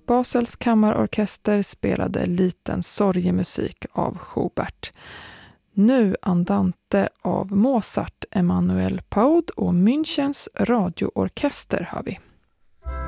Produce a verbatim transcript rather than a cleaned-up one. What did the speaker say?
Basels kammarorkester spelade liten sorgemusik av Schubert. Nu Andante av Mozart, Emanuel Paud och Münchens radioorkester har vi.